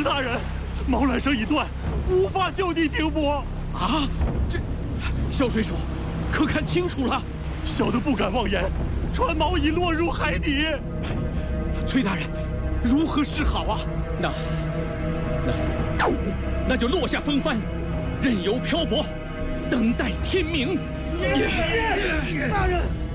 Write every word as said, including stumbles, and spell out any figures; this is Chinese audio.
大人，毛缆绳已断，无法就地停泊。 啊，这，萧水手，可看清楚了？ 小的不敢妄言，船锚已落入海底。 崔大人，如何是好啊？ 那，那，那就落下风帆，任由漂泊，等待天明。 大人。